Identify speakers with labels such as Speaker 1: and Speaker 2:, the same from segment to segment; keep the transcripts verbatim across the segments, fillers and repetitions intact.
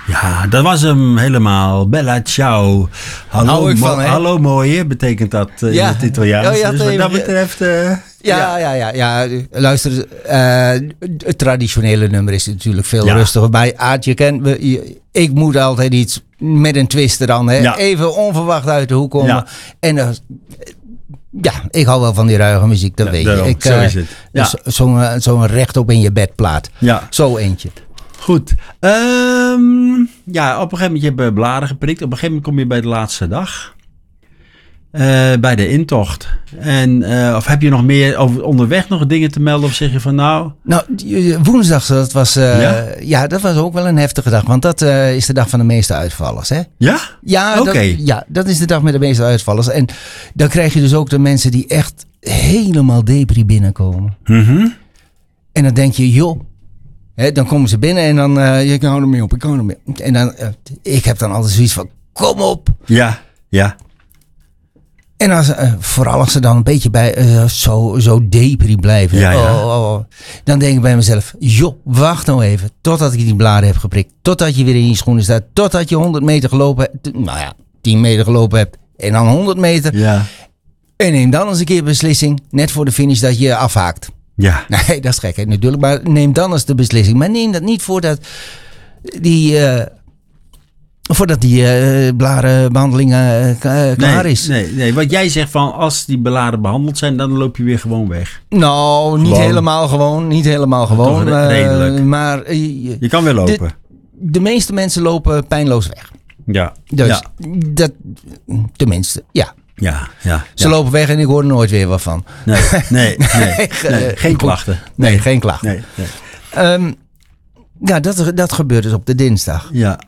Speaker 1: Ja, dat was hem helemaal. Bella ciao. Hallo,
Speaker 2: ik
Speaker 1: mo-
Speaker 2: van, hè?
Speaker 1: hallo mooie, betekent dat uh,
Speaker 2: Ja.
Speaker 1: in het Italiaans.
Speaker 2: Oh, je had
Speaker 1: dus wat
Speaker 2: even-
Speaker 1: dat betreft... Uh,
Speaker 2: Ja, ja, ja, ja. Luister, uh, het traditionele nummer is natuurlijk veel
Speaker 1: Ja.
Speaker 2: rustiger. Bij Aad, je kent me, je- ik moet altijd iets met een twist er dan. Hè?
Speaker 1: Ja.
Speaker 2: Even onverwacht uit de hoek komen.
Speaker 1: Ja.
Speaker 2: En uh, ja, ik hou wel van die ruige muziek, dat
Speaker 1: Ja,
Speaker 2: weet
Speaker 1: daarom,
Speaker 2: je. Ik,
Speaker 1: zo
Speaker 2: uh,
Speaker 1: is het. Ja.
Speaker 2: zo- Zo'n uh, zo'n rechtop in je bedplaat.
Speaker 1: ja,
Speaker 2: Zo eentje.
Speaker 1: goed. Ehm, ja, op een gegeven moment heb je bladen geprikt. Op een gegeven moment kom je bij de laatste dag. Uh, bij de intocht. En, uh, of heb je nog meer over onderweg nog dingen te melden? Of zeg je van nou...
Speaker 2: Nou, die- woensdag, dat was, uh,
Speaker 1: Ja?
Speaker 2: ja? dat was ook wel een heftige dag. Want dat uh, is de dag van de meeste uitvallers, hè?
Speaker 1: Ja?
Speaker 2: Ja,
Speaker 1: Oké.
Speaker 2: dat, ja, dat is de dag met de meeste uitvallers. En dan krijg je dus ook de mensen die echt helemaal depri binnenkomen.
Speaker 1: Mhm.
Speaker 2: En dan denk je, joh, hè, dan komen ze binnen en dan, uh, ik hou er mee op, ik hou er mee op. En dan, uh, ik heb dan altijd zoiets van, kom op.
Speaker 1: Ja, ja.
Speaker 2: En als, uh, vooral als ze dan een beetje bij uh, zo, zo depri blijven.
Speaker 1: Ja, ja.
Speaker 2: Oh, oh, oh. Dan denk ik bij mezelf, joh, wacht nou even. Totdat ik die bladen heb geprikt. Totdat je weer in je schoenen staat. Totdat je honderd meter gelopen hebt. Nou ja, tien meter gelopen hebt. En dan honderd meter.
Speaker 1: Ja.
Speaker 2: En neem dan eens een keer beslissing. Net voor de finish dat je afhaakt.
Speaker 1: Ja.
Speaker 2: Nee, dat is gek hè, natuurlijk. Maar neem dan eens de beslissing. Maar neem dat niet voordat die... Uh, Voordat die uh, blarenbehandeling uh, k- uh, klaar
Speaker 1: nee,
Speaker 2: is.
Speaker 1: Nee, nee, wat jij zegt van als die bladen behandeld zijn, dan loop je weer gewoon weg.
Speaker 2: Nou, niet
Speaker 1: Gewoon.
Speaker 2: helemaal gewoon. Niet helemaal gewoon.
Speaker 1: Toch
Speaker 2: uh,
Speaker 1: redelijk.
Speaker 2: maar uh, je-
Speaker 1: Je kan weer lopen.
Speaker 2: de meeste mensen lopen pijnloos weg.
Speaker 1: ja.
Speaker 2: Dus
Speaker 1: ja.
Speaker 2: dat, tenminste, ja.
Speaker 1: Ja, ja.
Speaker 2: Ze
Speaker 1: ja.
Speaker 2: lopen weg en ik hoor er nooit weer wat van.
Speaker 1: Nee, nee, nee. nee. Geen
Speaker 2: Goed.
Speaker 1: klachten.
Speaker 2: Nee, geen klachten.
Speaker 1: Nee, nee.
Speaker 2: Um, ja, dat, dat gebeurt dus op de dinsdag.
Speaker 1: Ja.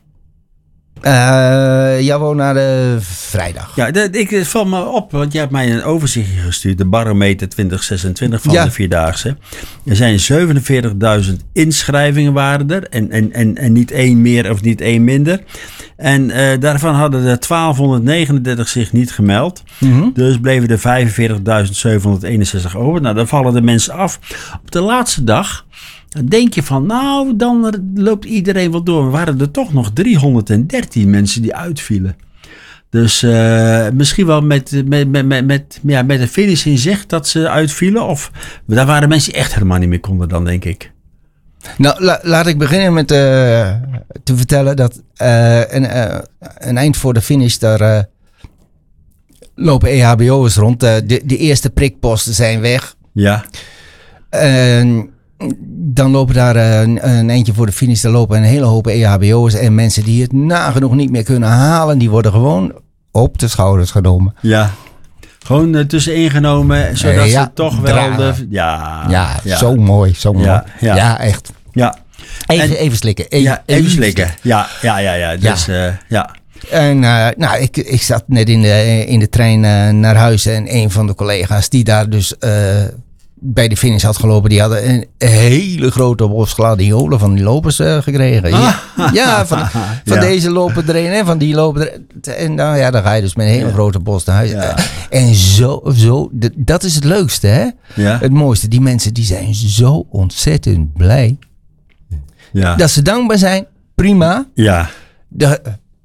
Speaker 2: Uh, jou naar de vrijdag.
Speaker 1: Ja, dat, ik het valt me op, want jij hebt mij een overzichtje gestuurd. De barometer twintig zesentwintig van
Speaker 2: Ja.
Speaker 1: de Vierdaagse. Er zijn zevenenveertigduizend inschrijvingen waren er. En, en, en, en niet één meer of niet één minder. En uh, daarvan hadden er twaalfhonderdnegenendertig zich niet gemeld.
Speaker 2: Mm-hmm.
Speaker 1: Dus bleven er vijfenveertigduizend zevenhonderdeenenzestig over. Nou, dan vallen de mensen af. Op de laatste dag denk je van, nou, dan loopt iedereen wel door. Maar waren er toch nog driehonderddertien mensen die uitvielen. Dus uh, misschien wel met, met, met, met, met, ja, met een finish in zicht dat ze uitvielen. Of daar waren mensen die echt helemaal niet meer konden dan, denk ik.
Speaker 2: Nou, la, laat ik beginnen met uh, te vertellen dat uh, een, uh, een eind voor de finish, daar uh, lopen E H B O'ers rond. Uh, de, de eerste prikposten zijn weg.
Speaker 1: Ja.
Speaker 2: Uh, dan lopen daar uh, een, een eindje voor de finish, daar lopen een hele hoop E H B O'ers en mensen die het nagenoeg niet meer kunnen halen. Die worden gewoon op de schouders genomen.
Speaker 1: Ja. Gewoon uh, tussenin genomen, zodat
Speaker 2: Uh, ja,
Speaker 1: ze toch wel
Speaker 2: dragen.
Speaker 1: de... Ja,
Speaker 2: Ja,
Speaker 1: ja.
Speaker 2: zo mooi, zo mooi.
Speaker 1: Ja,
Speaker 2: Ja,
Speaker 1: ja.
Speaker 2: echt.
Speaker 1: Ja.
Speaker 2: Even,
Speaker 1: En-
Speaker 2: even slikken. Even,
Speaker 1: ja, even slikken. Ja, ja, ja, ja. Dus, ja. Uh, ja.
Speaker 2: En uh, nou, ik, ik zat net in de, in de trein uh, naar huis en een van de collega's die daar dus uh, bij de finish had gelopen, die hadden een hele grote bos gladiolen van die lopers uh, gekregen. Ja,
Speaker 1: Ah.
Speaker 2: ja, van, van
Speaker 1: Ja.
Speaker 2: deze lopen er een en van die lopen er. En nou ja, dan ga je dus met een hele
Speaker 1: Ja.
Speaker 2: grote bos naar huis.
Speaker 1: Ja.
Speaker 2: Uh, en zo, zo, d- dat is het leukste, hè?
Speaker 1: Ja.
Speaker 2: Het mooiste. Die mensen die zijn zo ontzettend blij.
Speaker 1: Ja.
Speaker 2: Dat ze dankbaar zijn, prima.
Speaker 1: Ja.
Speaker 2: De,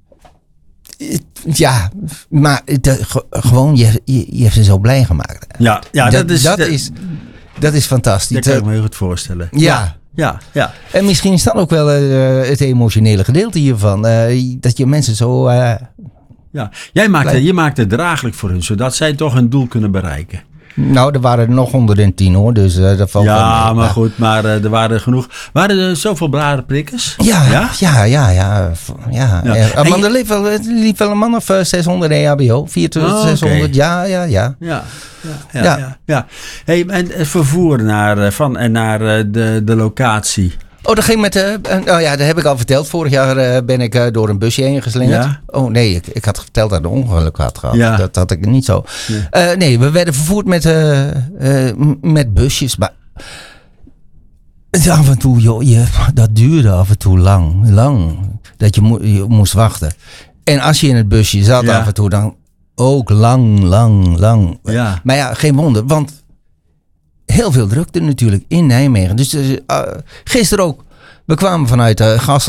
Speaker 2: ja, maar de, ge- gewoon, je, je, je hebt ze zo blij gemaakt.
Speaker 1: Ja, ja, dat, is...
Speaker 2: dat,
Speaker 1: dat,
Speaker 2: is, dat is fantastisch.
Speaker 1: dat kan ik me heel goed voorstellen.
Speaker 2: Ja.
Speaker 1: Ja, ja.
Speaker 2: En misschien is dat ook wel uh, het emotionele gedeelte hiervan. Uh, dat je mensen zo... Uh,
Speaker 1: ja. Jij maakt,
Speaker 2: Blij.
Speaker 1: je maakt het draaglijk voor hun, zodat zij toch hun doel kunnen bereiken.
Speaker 2: nou, er waren er nog honderdtien hoor, dus uh, dat valt wel
Speaker 1: Ja,
Speaker 2: mee.
Speaker 1: maar goed, maar uh, er waren genoeg. Waren er zoveel bladerprikkers?
Speaker 2: Ja,
Speaker 1: Ja?
Speaker 2: ja, ja, ja. v- ja,
Speaker 1: Ja.
Speaker 2: ja.
Speaker 1: En
Speaker 2: Maar
Speaker 1: je-
Speaker 2: er liep wel, er liep wel een man of uh, zeshonderd E H B O. vierentwintig,
Speaker 1: Oh, oké.
Speaker 2: zeshonderd, ja, ja, ja.
Speaker 1: Ja, ja, ja.
Speaker 2: Ja.
Speaker 1: ja. ja. Hey, en het vervoer naar, uh, van en naar uh, de, de locatie.
Speaker 2: Oh, dat ging met de. Uh, oh ja, dat heb ik al verteld. Vorig jaar uh, ben ik uh, door een busje heen geslingerd.
Speaker 1: Ja.
Speaker 2: Oh nee, ik, ik had verteld dat ik een ongeluk had gehad.
Speaker 1: Ja.
Speaker 2: Dat had ik niet zo.
Speaker 1: Nee.
Speaker 2: Uh, nee, we werden vervoerd met, uh, uh, m- met busjes. Maar af en toe, joh, je, dat duurde af en toe lang. Lang. Dat je, mo- je moest wachten. En als je in het busje zat
Speaker 1: Ja.
Speaker 2: af en toe, dan ook lang, lang, lang.
Speaker 1: Ja.
Speaker 2: Maar ja, geen wonder, want heel veel drukte natuurlijk in Nijmegen. Dus uh, uh, gisteren ook. We kwamen vanuit uh, Gassel.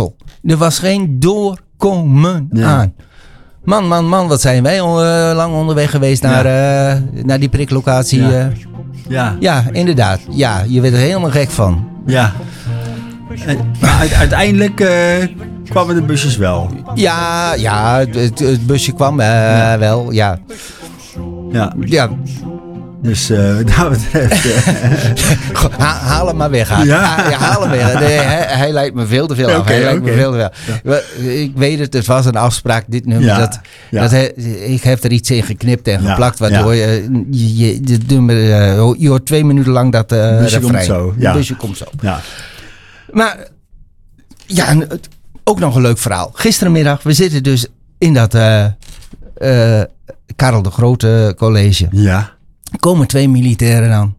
Speaker 2: Er was geen doorkomen
Speaker 1: Nee.
Speaker 2: aan. Man, man, man, wat zijn wij al uh, lang onderweg geweest naar, ja. uh, naar die priklocatie.
Speaker 1: Ja.
Speaker 2: Uh.
Speaker 1: Ja.
Speaker 2: ja, inderdaad. Ja, je werd er helemaal gek van.
Speaker 1: Ja. En, maar uiteindelijk uh, kwamen de busjes wel.
Speaker 2: Ja, ja het, het busje kwam uh, ja. wel, ja.
Speaker 1: Ja.
Speaker 2: Ja.
Speaker 1: Dus uh, wat dat betreft... Uh...
Speaker 2: ha, haal hem maar weg. Ha.
Speaker 1: Ja.
Speaker 2: Ha, ja, haal hem weg. Nee, hij, hij leidt me veel te veel af. Okay, hij leidt okay. me veel te veel. Ja. Ik weet het, het was een afspraak, dit nummer. Ja. Dat, ja. dat hij, ik heb er iets in geknipt en geplakt, ja. waardoor ja. je, je, je, je, je hoort twee minuten lang dat uh,
Speaker 1: busje komt zo.
Speaker 2: Ja. busje komt zo.
Speaker 1: Ja.
Speaker 2: Maar ja, ook nog een leuk verhaal. Gisterenmiddag, we zitten dus in dat uh, uh, Karel de Grote college.
Speaker 1: Ja.
Speaker 2: Komen twee militairen aan.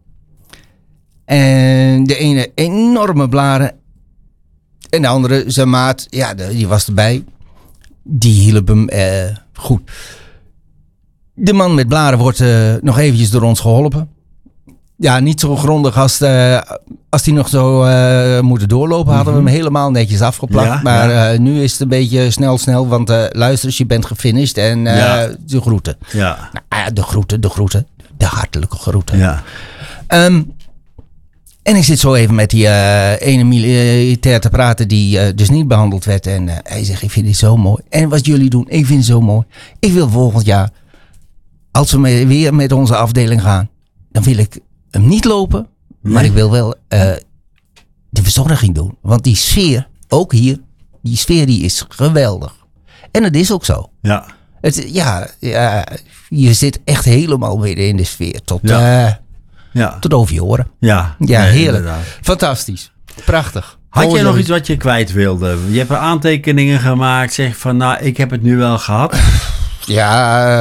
Speaker 2: En de ene enorme blaren. En de andere, zijn maat, ja, die was erbij. Die hielp hem uh, goed. De man met blaren wordt uh, nog eventjes door ons geholpen. Ja, niet zo grondig als, uh, als die nog zo uh, moeten doorlopen. Hadden we hem helemaal netjes afgeplakt. Ja, maar ja. Uh, nu is het een beetje snel, snel. Want uh, luister eens, je bent gefinished. En uh, ja. de groeten.
Speaker 1: Ja.
Speaker 2: Nou, de groeten, de groeten. De hartelijke groeten.
Speaker 1: Ja.
Speaker 2: Um, en ik zit zo even met die uh, ene militair te praten die uh, dus niet behandeld werd. En uh, hij zegt, ik vind dit zo mooi. En wat jullie doen, ik vind het zo mooi. Ik wil volgend jaar, als we mee, weer met onze afdeling gaan, dan wil ik hem niet lopen. Nee. Maar ik wil wel uh, de verzorging doen. Want die sfeer, ook hier, die sfeer die is geweldig. En dat is ook zo.
Speaker 1: Ja.
Speaker 2: Het, ja, ja, je zit echt helemaal weer in de sfeer. Tot,
Speaker 1: ja.
Speaker 2: uh,
Speaker 1: ja.
Speaker 2: tot over je oren.
Speaker 1: Ja,
Speaker 2: ja
Speaker 1: nee,
Speaker 2: heerlijk.
Speaker 1: Inderdaad.
Speaker 2: Fantastisch. Prachtig.
Speaker 1: Had jij nog iets wat je kwijt wilde? Je hebt er aantekeningen gemaakt. Zeg van, nou, ik heb het nu wel gehad.
Speaker 2: Ja...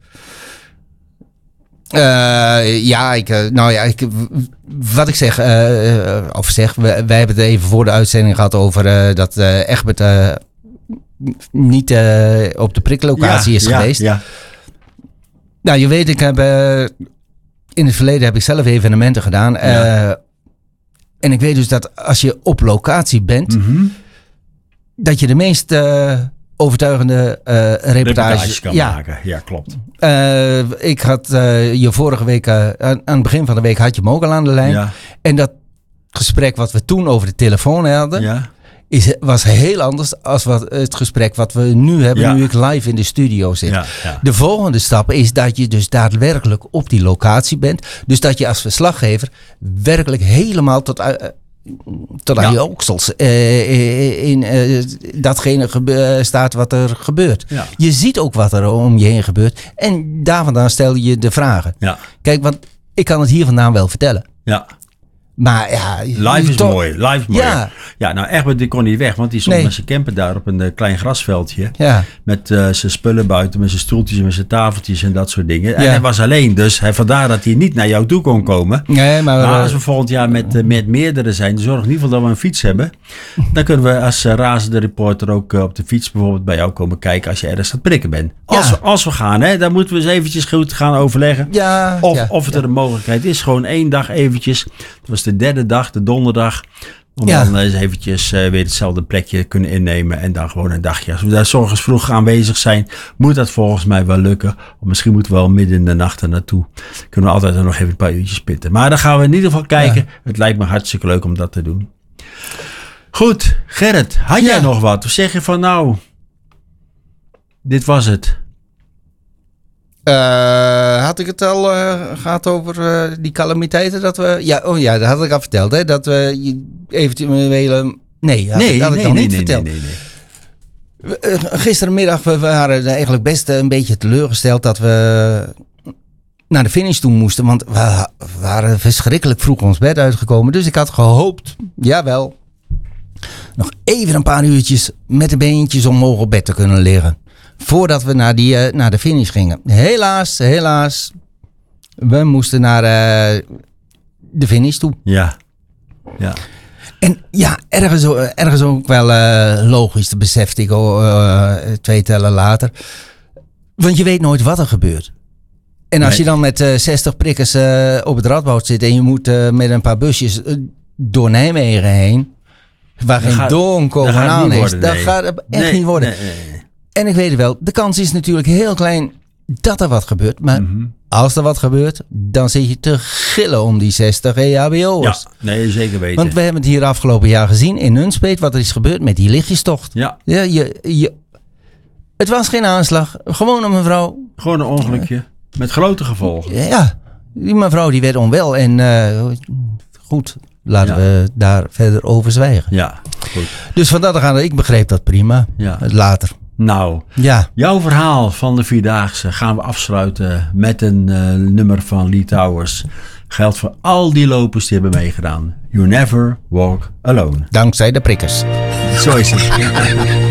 Speaker 2: Uh, ja, ik, uh, nou ja, ik, wat ik zeg, uh, of zeg, wij, wij hebben het even voor de uitzending gehad over uh, dat uh, Egbert uh, niet uh, op de priklocatie ja, is
Speaker 1: ja,
Speaker 2: geweest.
Speaker 1: Ja.
Speaker 2: Nou, je weet, ik heb uh, in het verleden heb ik zelf evenementen gedaan. Uh, ja. En ik weet dus dat als je op locatie bent,
Speaker 1: mm-hmm.
Speaker 2: dat je de meest uh, overtuigende uh, reportages,
Speaker 1: reportages kan
Speaker 2: ja.
Speaker 1: maken. Ja, klopt.
Speaker 2: Uh, ik had uh, je vorige week, uh, aan het begin van de week had je hem ook al aan de lijn.
Speaker 1: Ja.
Speaker 2: En dat gesprek wat we toen over de telefoon hadden,
Speaker 1: ja.
Speaker 2: is, was heel anders als wat, het gesprek wat we nu hebben, ja. nu ik live in de studio zit.
Speaker 1: Ja, ja.
Speaker 2: De volgende stap is dat je dus daadwerkelijk op die locatie bent. Dus dat je als verslaggever werkelijk helemaal tot... Uh, tot aan ja. je oksels uh, in uh, datgene gebe- staat wat er gebeurt.
Speaker 1: Ja.
Speaker 2: Je ziet ook wat er om je heen gebeurt. En daar vandaan stel je de vragen.
Speaker 1: Ja.
Speaker 2: Kijk, want ik kan het hier vandaan wel vertellen.
Speaker 1: Ja.
Speaker 2: Maar ja...
Speaker 1: Live is
Speaker 2: toch,
Speaker 1: mooi. Live is mooi.
Speaker 2: Ja.
Speaker 1: Ja, nou Egbert die kon niet weg. Want die stond
Speaker 2: nee.
Speaker 1: met zijn camper daar op een uh, klein grasveldje.
Speaker 2: Ja.
Speaker 1: Met uh, zijn spullen buiten. Met zijn stoeltjes en met zijn tafeltjes en dat soort dingen. En
Speaker 2: ja.
Speaker 1: hij was alleen. Dus hij, vandaar dat hij niet naar jou toe kon komen.
Speaker 2: Nee, maar...
Speaker 1: maar als we volgend jaar met, uh, met meerdere zijn. Zorg in ieder geval dat we een fiets hebben. Dan kunnen we als uh, razende reporter ook uh, op de fiets bijvoorbeeld bij jou komen kijken. Als je ergens aan het prikken bent. Als, ja. we, als we gaan. Hè, dan moeten we eens eventjes goed gaan overleggen.
Speaker 2: Ja,
Speaker 1: of,
Speaker 2: ja,
Speaker 1: of het
Speaker 2: ja.
Speaker 1: er een mogelijkheid is. Gewoon één dag eventjes. Dat was de derde dag. De donderdag. Om
Speaker 2: ja.
Speaker 1: dan eens eventjes uh, weer hetzelfde plekje kunnen innemen. En dan gewoon een dagje. Als we daar 's ochtends vroeg aanwezig zijn. Moet dat volgens mij wel lukken. Of misschien moeten we wel midden in de nacht er naartoe. Kunnen we altijd nog even een paar uurtjes pitten. Maar dan gaan we in ieder geval kijken. Ja. Het lijkt me hartstikke leuk om dat te doen. Goed. Gerrit. Had ja. jij nog wat? Of zeg je van nou. Dit was het.
Speaker 2: Uh, had ik het al uh, gehad over uh, die calamiteiten? Dat we, ja, oh ja, dat had ik al verteld. Hè, dat we eventuele... Nee, had
Speaker 1: nee,
Speaker 2: ik, had
Speaker 1: nee,
Speaker 2: ik nog
Speaker 1: nee,
Speaker 2: niet
Speaker 1: nee,
Speaker 2: verteld.
Speaker 1: Nee, nee, nee.
Speaker 2: Uh, gisterenmiddag we waren eigenlijk best een beetje teleurgesteld dat we naar de finish toe moesten. Want we waren verschrikkelijk vroeg ons bed uitgekomen. Dus ik had gehoopt, jawel, nog even een paar uurtjes met de beentjes omhoog op bed te kunnen liggen. Voordat we naar, die, uh, naar de finish gingen. Helaas, helaas. We moesten naar uh, de finish toe.
Speaker 1: Ja. Ja.
Speaker 2: En ja, ergens, ergens ook wel uh, logisch. Dat besefte ik uh, twee tellen later. Want je weet nooit wat er gebeurt. En als nee. je dan met uh, zestig prikkers uh, op het Radboud zit. En je moet uh, met een paar busjes uh, door Nijmegen heen. waar geen
Speaker 1: gaat-
Speaker 2: doornkomen
Speaker 1: dat gaat
Speaker 2: aan
Speaker 1: niet
Speaker 2: is.
Speaker 1: worden,
Speaker 2: Dat
Speaker 1: nee.
Speaker 2: gaat echt
Speaker 1: Nee,
Speaker 2: niet worden.
Speaker 1: nee, nee, nee.
Speaker 2: En ik weet het wel, de kans is natuurlijk heel klein dat er wat gebeurt. Maar
Speaker 1: Mhm.
Speaker 2: als er wat gebeurt, dan zit je te gillen om die zestig E H B O'ers.
Speaker 1: Ja, nee, zeker weten.
Speaker 2: Want we hebben het hier afgelopen jaar gezien in Nunspeet, wat er is gebeurd met die lichtjestocht.
Speaker 1: Ja,
Speaker 2: Ja, je, je, het was geen aanslag, gewoon een mevrouw.
Speaker 1: gewoon een ongelukje. Met grote gevolgen.
Speaker 2: Ja, die mevrouw die werd onwel en uh, goed, laten
Speaker 1: Ja.
Speaker 2: we daar verder over zwijgen.
Speaker 1: Ja, goed.
Speaker 2: Dus van dat gaan, ik begreep dat prima.
Speaker 1: Ja.
Speaker 2: Later.
Speaker 1: Nou,
Speaker 2: Ja,
Speaker 1: jouw verhaal van de Vierdaagse gaan we afsluiten met een uh, nummer van Lee Towers. Geldt voor al die lopers die hebben meegedaan. You never walk alone.
Speaker 2: dankzij de prikkers.
Speaker 1: Zo is het.